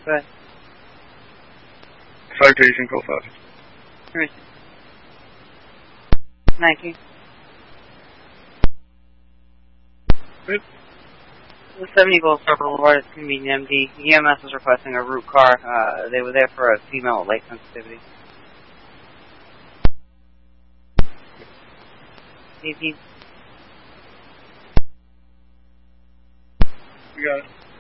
Go ahead. Citation, call 5. 19. Good. The 70 Gold Star Boulevard is convenient MD. EMS is requesting a route car. They were there for a female with light sensitivity. 18. We got it.